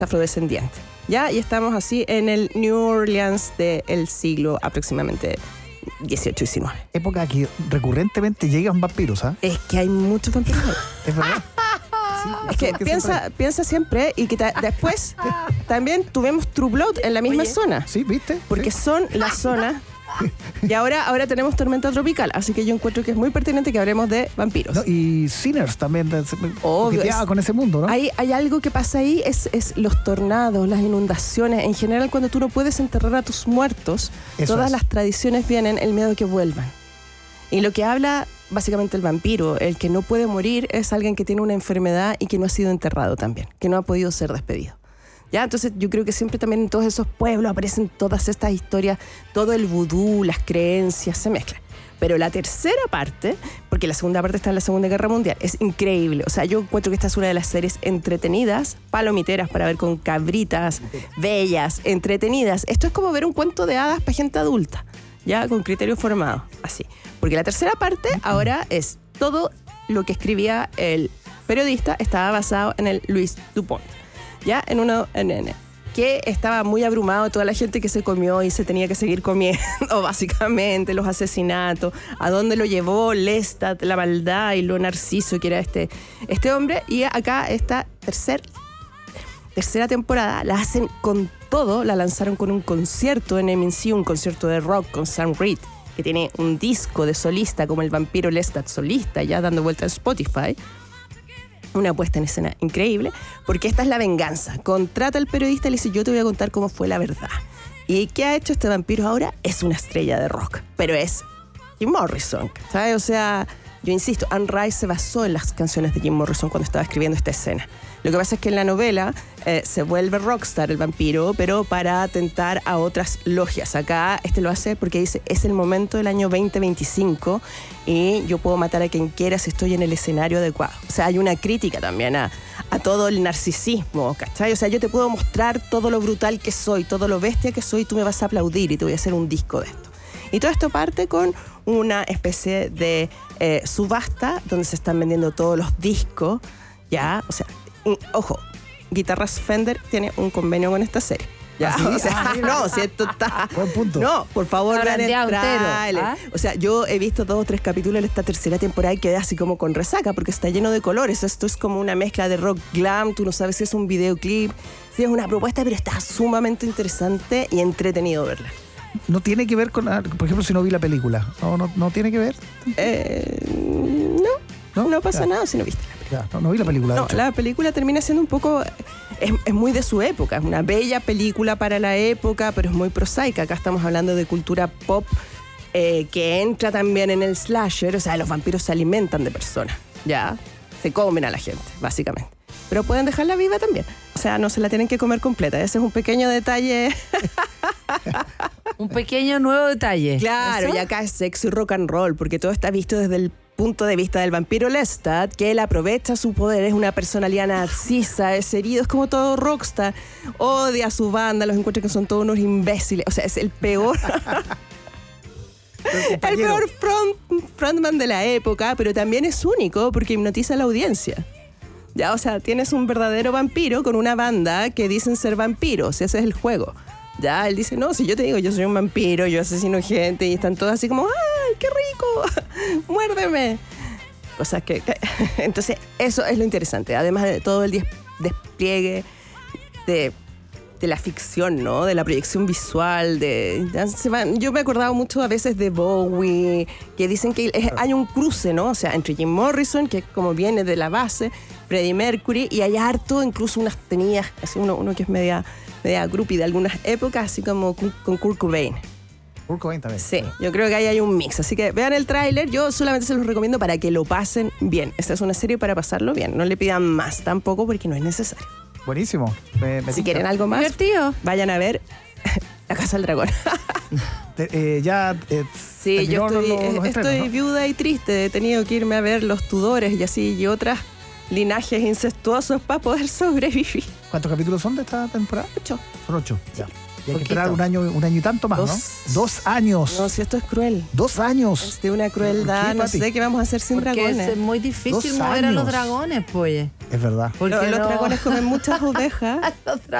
afrodescendiente. ¿Ya? Y estamos así en el New Orleans del siglo aproximadamente 18-19. Época que recurrentemente llegan vampiros, ¿ah? Es que hay muchos vampiros. ¿Es verdad? Sí, Es que piensa siempre y que después también tuvimos True Blood en la misma zona. Sí, ¿viste? Porque sí. son la zona. Y ahora tenemos Tormenta Tropical, así que yo encuentro que es muy pertinente que hablemos de vampiros. No, y Sinners también, Obvio, con ese mundo, ¿no? Hay algo que pasa ahí, es los tornados, las inundaciones. En general, cuando tú no puedes enterrar a tus muertos, Eso todas es. las tradiciones vienen, el miedo de que vuelvan. Y lo que habla básicamente el vampiro, el que no puede morir, es alguien que tiene una enfermedad y que no ha sido enterrado también, que no ha podido ser despedido. ¿Ya? Entonces yo creo que siempre también en todos esos pueblos aparecen todas estas historias, todo el vudú, las creencias, se mezclan. Pero la tercera parte, porque la segunda parte está en la Segunda Guerra Mundial, es increíble. O sea, yo encuentro que esta es una de las series entretenidas, palomiteras para ver con cabritas, bellas, entretenidas. Esto es como ver un cuento de hadas para gente adulta, ya con criterio formado, así. Porque la tercera parte ahora es todo lo que escribía el periodista, estaba basado en el Louis Dupont. Ya que estaba muy abrumado de toda la gente que se comió y se tenía que seguir comiendo, básicamente, los asesinatos, a dónde lo llevó Lestat, la maldad y lo narciso que era este hombre. Y acá esta tercera temporada la hacen con todo, la lanzaron con un concierto en MNC, un concierto de rock con Sam Reed, que tiene un disco de solista como el vampiro Lestat solista, ya dando vuelta en Spotify. Una puesta en escena increíble, porque esta es la venganza. Contrata al periodista y le dice, yo te voy a contar cómo fue la verdad. ¿Y qué ha hecho este vampiro ahora? Es una estrella de rock, pero es Jim Morrison, ¿sabes? O sea, yo insisto, Anne Rice se basó en las canciones de Jim Morrison cuando estaba escribiendo esta escena. Lo que pasa es que en la novela se vuelve rockstar el vampiro, pero para atentar a otras logias. Acá lo hace porque dice, es el momento del año 2025 y yo puedo matar a quien quiera si estoy en el escenario adecuado. O sea, hay una crítica también a todo el narcisismo, ¿cachai? O sea, yo te puedo mostrar todo lo brutal que soy, todo lo bestia que soy, y tú me vas a aplaudir y te voy a hacer un disco de esto. Y todo esto parte con una especie de subasta donde se están vendiendo todos los discos, ¿ya? O sea, ojo, Guitarras Fender tiene un convenio con esta serie. ¿Ya? ¿Ah, sí? O sea, no, si esto está... Buen punto. No, por favor, vean el tráiler. ¿Ah? O sea, yo he visto 2 o 3 capítulos de esta tercera temporada y quedé así como con resaca porque está lleno de colores. Esto es como una mezcla de rock glam, tú no sabes si es un videoclip, si es una propuesta, pero está sumamente interesante y entretenido verla. No tiene que ver con, por ejemplo, si no vi la película. No tiene que ver. No pasa nada si no viste la película. Ya, no vi la película. No, la película termina siendo un poco... Es muy de su época, es una bella película para la época, pero es muy prosaica. Acá estamos hablando de cultura pop que entra también en el slasher. O sea, los vampiros se alimentan de personas, ¿ya? Se comen a la gente, básicamente. Pero pueden dejarla viva también. O sea, no se la tienen que comer completa. Ese es un pequeño detalle. Un pequeño nuevo detalle. Claro, ¿eso? y acá es sexo y rock and roll, porque todo está visto desde el punto de vista del vampiro Lestat, que él aprovecha su poder, es una personalidad narcisa, es herido, es como todo rockstar, odia a su banda, los encuentra que son todos unos imbéciles, o sea, es el peor... el peor frontman de la época, pero también es único porque hipnotiza a la audiencia. Ya, o sea, tienes un verdadero vampiro con una banda que dicen ser vampiros, ese es el juego. Ya, él dice, no, si yo te digo, yo soy un vampiro, yo asesino gente, y están todos así como, ¡ay, qué rico! ¡Muérdeme! Cosas que... Entonces, eso es lo interesante, además de todo el despliegue de la ficción, ¿no? De la proyección visual, yo me he acordado mucho a veces de Bowie, que dicen que hay un cruce, ¿no? O sea, entre Jim Morrison, que como viene de la base, Freddie Mercury, y hay harto, incluso unas tenidas, así uno que es media groupie de algunas épocas, así como con Kurt Cobain. Kurt Cobain también. Sí, yo creo que ahí hay un mix. Así que vean el tráiler, yo solamente se los recomiendo para que lo pasen bien. Esta es una serie para pasarlo bien, no le pidan más tampoco porque no es necesario. Buenísimo. Si quieren algo más, divertido, vayan a ver La Casa del Dragón. Sí, yo estoy viuda y triste. He tenido que irme a ver Los Tudores y así y otras linajes incestuosos para poder sobrevivir. ¿Cuántos capítulos son de esta temporada? 8. Son 8. Sí. Ya. Y hay que Poquito. esperar un año y tanto más, ¿no? 2 años. No, si esto es cruel. 2 años. Es de una crueldad, ¿Por qué, no Pati? sé qué vamos a hacer sin Porque dragones. es muy difícil 2 mover a los años. dragones, pues. Es verdad. Porque Los no- dragones comen muchas ovejas. Los